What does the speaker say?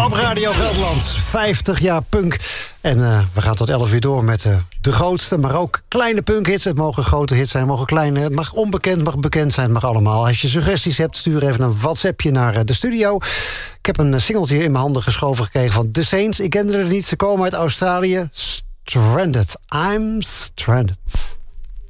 Op Radio Gelderland, 50 jaar punk. En we gaan tot 11 uur door met de grootste, maar ook kleine punkhits. Het mogen grote hits zijn, het mogen kleine. Het mag onbekend, mag bekend zijn, het mag allemaal. Als je suggesties hebt, stuur even een WhatsAppje naar de studio. Ik heb een singeltje in mijn handen geschoven gekregen van The Saints. Ik kende er niet, ze komen uit Australië. Stranded, I'm stranded.